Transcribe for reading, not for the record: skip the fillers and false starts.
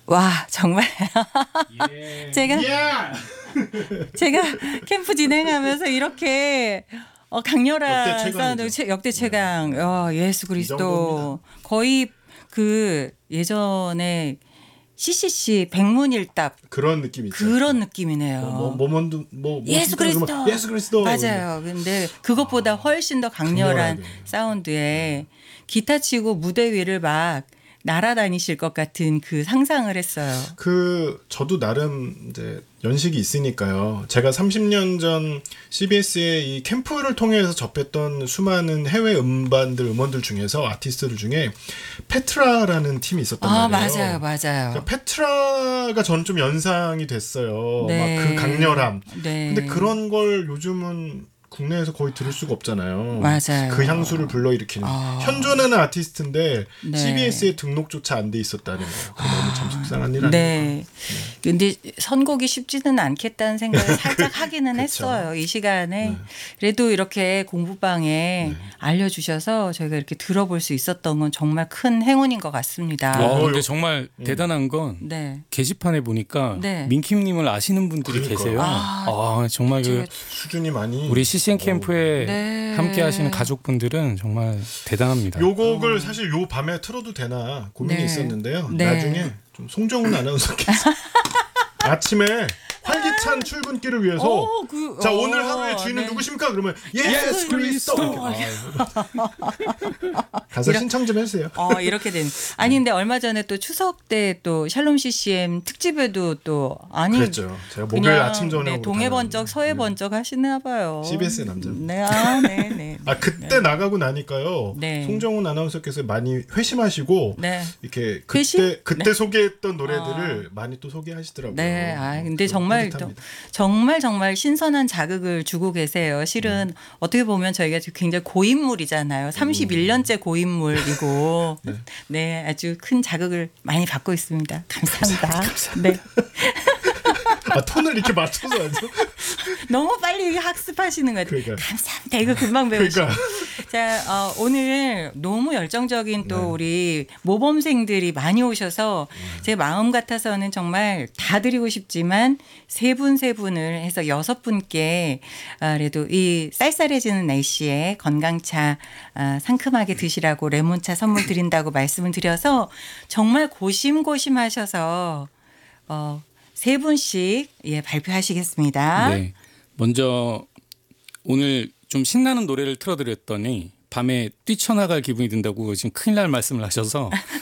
와 정말 예. 제가 제가 캠프 진행하면서 이렇게 역대 강렬한 최강이죠. 사운드 역대 최강 예수 이 그리스도 정도입니다. 거의 그 예전에 CCC 백문일답 그런 느낌 있죠. 그런 느낌이네요. 뭐 예수 그리스도 예수 그리스도 맞아요. 근데 그것보다 훨씬 더 강렬한 강렬하게. 사운드에 기타 치고 무대 위를 막 날아다니실 것 같은 그 상상을 했어요. 저도 나름 이제 연식이 있으니까요. 제가 30년 전 CBS의 이 캠프를 통해서 접했던 수많은 해외 음원들 중에서 아티스트들 중에 페트라라는 팀이 있었단 말이에요. 맞아요. 그러니까 페트라가 저는 좀 연상이 됐어요. 네. 막 그 강렬함. 네. 근데 그런 걸 요즘은 국내에서 거의 들을 수가 없잖아요. 맞아요. 그 향수를 불러일으키는 현존하는 아티스트인데 네. CBS에 등록조차 안 돼 있었다는 거예요. 그 너무 참 속상한 일 아닙니까? 네. 근데 선곡이 쉽지는 않겠다는 생각을 살짝 하기는 그쵸. 했어요. 이 시간에. 그래도 이렇게 공부방에 알려주셔서 저희가 이렇게 들어볼 수 있었던 건 정말 큰 행운인 것 같습니다. 근데 정말 대단한 건 네. 게시판에 보니까 네. 민킴님을 아시는 분들이 그러니까요. 계세요. 정말 그 수준이 많이 우리 CCN 캠프에 네. 함께 하시는 가족분들은 정말 대단합니다. 요 곡을 사실 요 밤에 틀어도 되나 고민이 네. 있었는데요. 네. 나중에 좀 송정훈 아나운서께서 아침에 활기찬 출근길을 위해서 자 오늘 하루의 주인은 네. 누구십니까? 그러면 예수 그리스도 가사 신청 좀 해주세요. 이렇게 된. 아니 근데 얼마 전에 또 추석 때 또 샬롬 CCM 특집에도 또 그랬죠. 제가 목요일 그냥, 아침 저녁으로 네, 동해 번쩍 서해 번쩍 하시나 봐요. CBS 남자. 네, 네. 그때 나가고 나니까요. 네. 송정훈 아나운서께서 많이 회심하시고 네. 이렇게 회심? 그때 소개했던 노래들을 많이 또 소개하시더라고요. 네, 근데 정말 뿌듯합니다. 정말 신선한 자극을 주고 계세요. 실은 어떻게 보면 저희가 지금 굉장히 고인물이잖아요. 31년째 고인물이고, 네, 아주 큰 자극을 많이 받고 있습니다. 감사합니다. 네, 톤을 이렇게 맞춰서 하죠. 너무 빨리 학습하시는 것 같아요. 그러니까요. 감사합니다. 이거 금방 배우시고. 그러니까. 자, 오늘 너무 열정적인 또 우리 모범생들이 많이 오셔서 제 마음 같아서는 정말 다 드리고 싶지만 세 분을 해서 6분께 그래도 이 쌀쌀해지는 날씨에 건강차 상큼하게 드시라고 레몬차 선물 드린다고 말씀을 드려서 정말 고심하셔서 3분씩 발표하시겠습니다. 네. 먼저 오늘 좀 신나는 노래를 틀어드렸더니 밤에 뛰쳐나갈 기분이 든다고 지금 큰일 날 말씀을 하셔서